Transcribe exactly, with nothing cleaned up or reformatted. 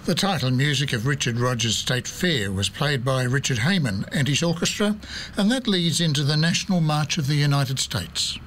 The title music of Richard Rodgers' State Fair was played by Richard Hayman and his orchestra, and that leads into the National March of the United States.